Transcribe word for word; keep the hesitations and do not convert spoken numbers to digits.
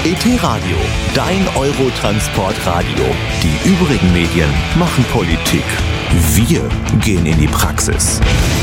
E T-Radio, dein Eurotransportradio. Die übrigen Medien machen Politik. Wir gehen in die Praxis.